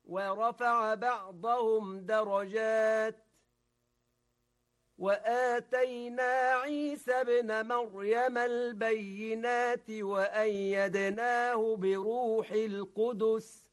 ورفع بعضهم درجات وآتينا عيسى ابن مريم البينات وأيدناه بروح القدس